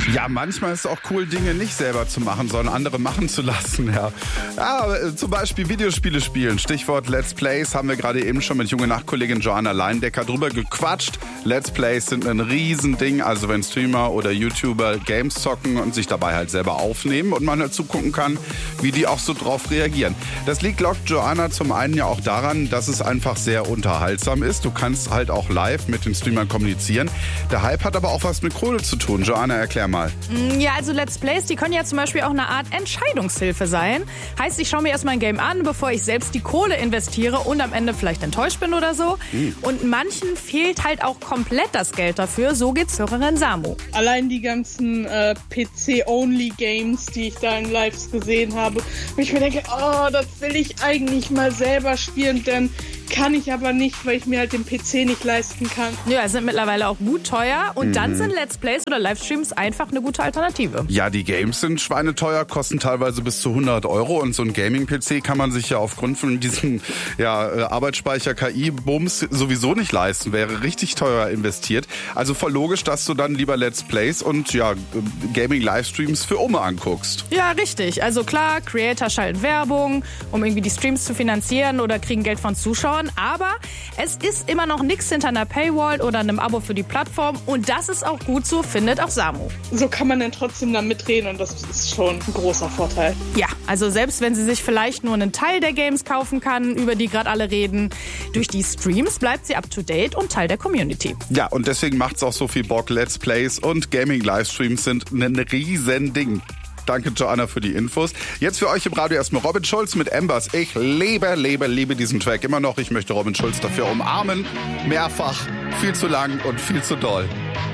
Ja, manchmal ist es auch cool, Dinge nicht selber zu machen, sondern andere machen zu lassen. Zum Beispiel Videospiele spielen. Stichwort Let's Plays haben wir gerade eben schon mit junge Nachkollegin Joanna Leindecker drüber gequatscht. Let's Plays sind ein Riesending, also wenn Streamer oder YouTuber Games zocken und sich dabei halt selber aufnehmen und man halt zugucken kann, wie die auch so drauf reagieren. Das liegt laut Joanna zum einen ja auch daran, dass es einfach sehr unterhaltsam ist. Du kannst halt auch live mit den Streamern kommunizieren. Der Hype hat aber auch was mit Kohle zu tun. Joanna, erklär mal. Ja, also Let's Plays, die können ja zum Beispiel auch eine Art Entscheidungshilfe sein. Heißt, ich schaue mir erstmal ein Game an, bevor ich selbst die Kohle investiere und am Ende vielleicht enttäuscht bin oder so. Und manchen fehlt halt auch komplett das Geld dafür. So geht's Hörerin Samu. Allein die ganzen PC-Only-Games, die ich da in Lives gesehen habe, wo ich mir denke, das will ich eigentlich mal selber spielen, denn kann ich aber nicht, weil ich mir halt den PC nicht leisten kann. Ja, sind mittlerweile auch gut teuer und dann sind Let's Plays oder Livestreams einfach eine gute Alternative. Ja, die Games sind schweineteuer, kosten teilweise bis zu 100 € und so ein Gaming-PC kann man sich ja aufgrund von diesem Arbeitsspeicher-KI-Bums sowieso nicht leisten, wäre richtig teuer investiert. Also voll logisch, dass du dann lieber Let's Plays und Gaming-Livestreams für Oma anguckst. Ja, richtig. Also klar, Creator schalten Werbung, um irgendwie die Streams zu finanzieren oder kriegen Geld von Zuschauern. Aber es ist immer noch nichts hinter einer Paywall oder einem Abo für die Plattform. Und das ist auch gut so, findet auch Samu. So kann man dann trotzdem da mitreden und das ist schon ein großer Vorteil. Ja, also selbst wenn sie sich vielleicht nur einen Teil der Games kaufen kann, über die gerade alle reden, durch die Streams bleibt sie up to date und Teil der Community. Ja, und deswegen macht es auch so viel Bock. Let's Plays und Gaming-Livestreams sind ein Riesending. Danke, Joanna, für die Infos. Jetzt für euch im Radio erstmal Robin Schulz mit Embers. Ich liebe diesen Track immer noch. Ich möchte Robin Schulz dafür umarmen. Mehrfach, viel zu lang und viel zu doll.